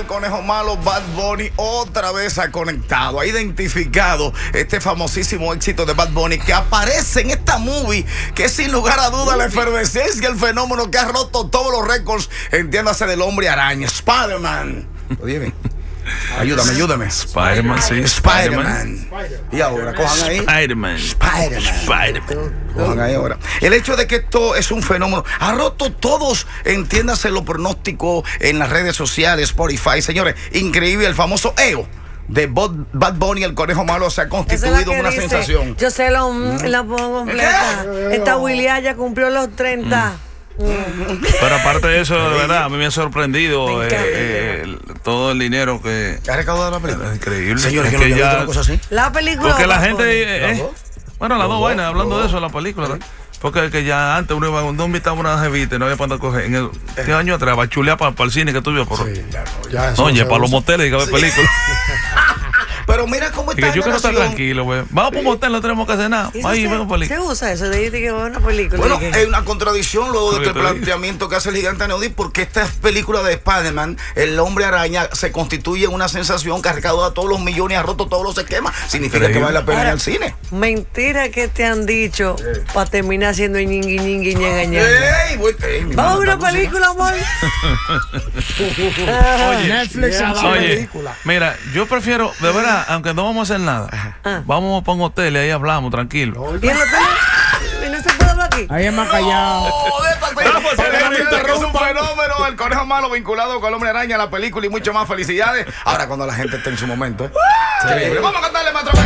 el Conejo Malo, Bad Bunny otra vez ha conectado, ha identificado este famosísimo éxito de Bad Bunny que aparece en esta movie, que es sin lugar a duda la efervescencia, el fenómeno que ha roto todos los récords, entiéndase, del Hombre Araña, Spider-Man. Oye, ayúdame. Spider-Man, sí. Spider-Man. Y ahora, cojan ahí. Spider-Man. Cojan ahí ahora. El hecho de que esto es un fenómeno, ha roto todos, entiéndase, los pronósticos en las redes sociales, Spotify. Señores, increíble, el famoso EO de Bad Bunny, el Conejo Malo, se ha constituido en una sensación. Yo sé la pongo completa. Esta Willy ya cumplió los 30. Pero aparte de eso, de verdad, a mí me ha sorprendido todo el dinero que ha recaudado la película. Es increíble. Señores, yo no había visto una cosa así. La película. Porque la gente. Bueno, las dos vainas, hablando de eso, la película. ¿No? Porque que ya antes uno iba a invitar una jevita y no había para coger. En ¿qué año atrás? Va a chulear para el cine que tú vio. Sí, oye, para los moteles y que ver películas. Pero mira cómo está. Y que yo quiero estar tranquilo, güey. Vamos para un motel, no tenemos que hacer nada. Ahí vemos película. ¿Se usa eso de que va a una película? Bueno, es una contradicción luego de este planteamiento que hace el gigante Neudi, porque esta película de Spider-Man, el Hombre Araña, se constituye en una sensación que ha recaudado todos los millones, ha roto todos los esquemas. Significa que vale la pena ir al cine. Mentira que te han dicho para terminar siendo ñingui ñanga. Vamos a una película, amor. Oye, Netflix en su película. Mira, yo prefiero, de verdad, aunque no vamos a hacer nada, vamos para un hotel y ahí hablamos, tranquilo. ¿Y en el hotel? ¿Y no se puede hablar aquí? Ahí es más callado. Es un fenómeno, el Conejo Malo vinculado con el Hombre Araña, la película y mucho más. Felicidades. Ahora cuando la gente esté en su momento. Increíble. Vamos a cantarle, maestro.